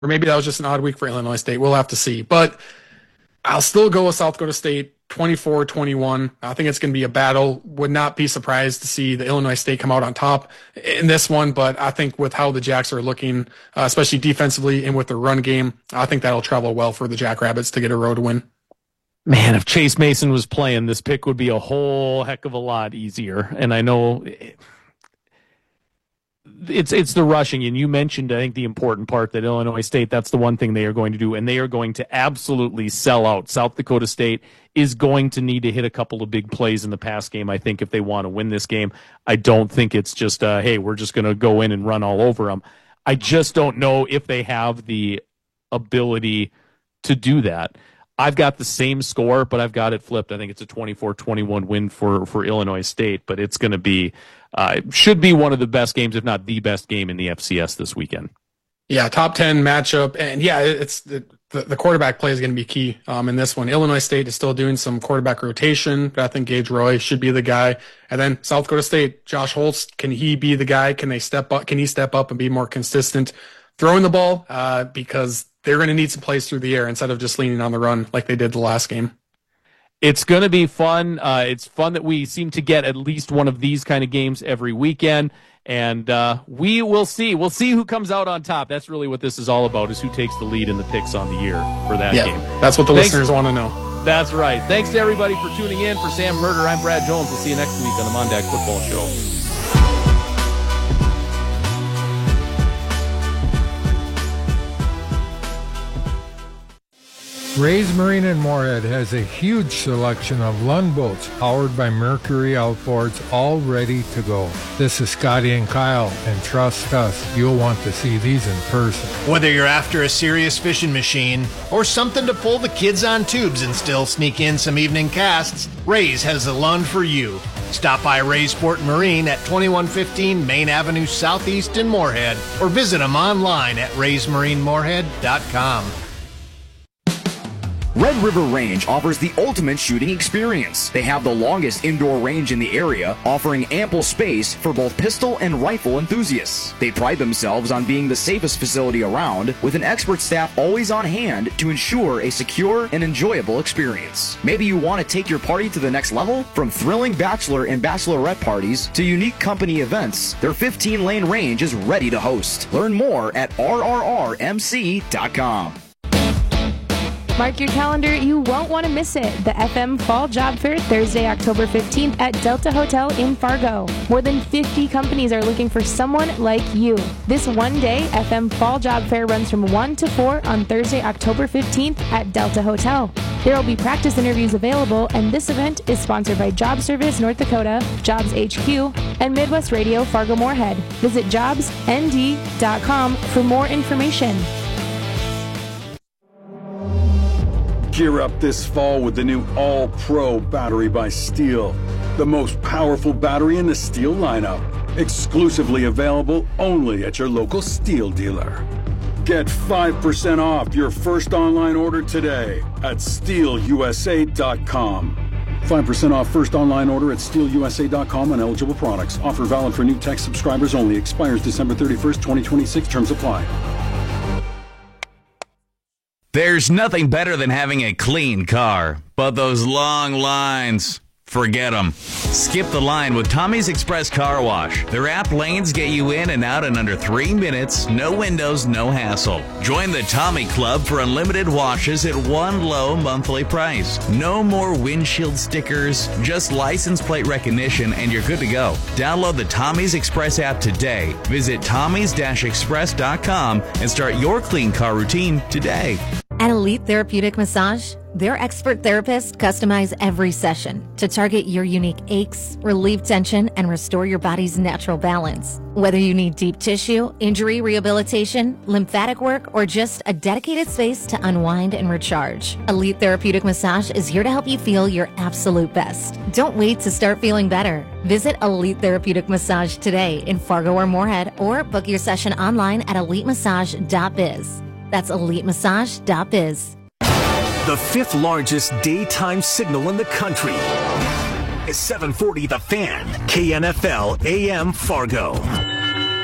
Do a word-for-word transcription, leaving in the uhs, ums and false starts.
or maybe that was just an odd week for Illinois State. We'll have to see. But I'll still go with South Dakota State twenty-four twenty-one. I think it's going to be a battle. Would not be surprised to see the Illinois State come out on top in this one, but I think with how the Jacks are looking, uh, especially defensively and with the run game, I think that'll travel well for the Jackrabbits to get a road win. Man, if Chase Mason was playing, this pick would be a whole heck of a lot easier. And I know it's it's the rushing, and you mentioned, I think, the important part that Illinois State, that's the one thing they are going to do, and they are going to absolutely sell out. South Dakota State is going to need to hit a couple of big plays in the pass game, I think, if they want to win this game. I don't think it's just, uh, hey, we're just going to go in and run all over them. I just don't know if they have the ability to do that. I've got the same score, but I've got it flipped. I think it's a twenty-four twenty-one win for, for Illinois State, but it's going to be, uh, it should be one of the best games, if not the best game in the F C S this weekend. Yeah, top ten matchup. And yeah, it's the, the, the quarterback play is going to be key um, in this one. Illinois State is still doing some quarterback rotation, but I think Gage Roy should be the guy. And then South Dakota State, Josh Holtz, can he be the guy? Can they step up? Can he step up and be more consistent throwing the ball? Uh, because they're going to need some plays through the air instead of just leaning on the run like they did the last game. It's going to be fun. Uh, it's fun that we seem to get at least one of these kind of games every weekend. And uh, we will see. We'll see who comes out on top. That's really what this is all about, is who takes the lead in the picks on the year for that yeah, game. That's what the Thanks. listeners want to know. That's right. Thanks to everybody for tuning in. For Sam Herder, I'm Brad Jones. We'll see you next week on the Mondag Football Show. Ray's Marine in Moorhead has a huge selection of Lund boats powered by Mercury outboards, all ready to go. This is Scotty and Kyle, and trust us, you'll want to see these in person. Whether you're after a serious fishing machine or something to pull the kids on tubes and still sneak in some evening casts, Ray's has the Lund for you. Stop by Ray's Sport and Marine at twenty-one fifteen Main Avenue Southeast in Moorhead, or visit them online at rays marine moorhead dot com. Red River Range offers the ultimate shooting experience. They have the longest indoor range in the area, offering ample space for both pistol and rifle enthusiasts. They pride themselves on being the safest facility around, with an expert staff always on hand to ensure a secure and enjoyable experience. Maybe you want to take your party to the next level? From thrilling bachelor and bachelorette parties to unique company events, their fifteen lane range is ready to host. Learn more at r r r m c dot com. Mark your calendar, you won't want to miss it. The F M Fall Job Fair, Thursday, October fifteenth at Delta Hotel in Fargo. More than fifty companies are looking for someone like you. This one-day F M Fall Job Fair runs from one to four on Thursday, October fifteenth at Delta Hotel. There will be practice interviews available, and this event is sponsored by Job Service North Dakota, Jobs H Q, and Midwest Radio Fargo Moorhead. Visit jobs n d dot com for more information. Gear up this fall with the new All-Pro battery by Steel. The most powerful battery in the Steel lineup. Exclusively available only at your local Steel dealer. Get five percent off your first online order today at steel u s a dot com. five percent off first online order at steel u s a dot com on eligible products. Offer valid for new tech subscribers only. Expires December thirty-first, twenty twenty-six. Terms apply. There's nothing better than having a clean car, but those long lines, forget them. Skip the line with Tommy's Express Car Wash. Their app lanes get you in and out in under three minutes, no windows, no hassle. Join the Tommy Club for unlimited washes at one low monthly price. No more windshield stickers, just license plate recognition, and you're good to go. Download the Tommy's Express app today. Visit tommys dash express dot com and start your clean car routine today. At Elite Therapeutic Massage, their expert therapists customize every session to target your unique aches, relieve tension, and restore your body's natural balance. Whether you need deep tissue, injury rehabilitation, lymphatic work, or just a dedicated space to unwind and recharge, Elite Therapeutic Massage is here to help you feel your absolute best. Don't wait to start feeling better. Visit Elite Therapeutic Massage today in Fargo or Moorhead, or book your session online at elite massage dot biz. That's elite massage dot biz. The fifth largest daytime signal in the country is seven forty The Fan, K N F L A M Fargo.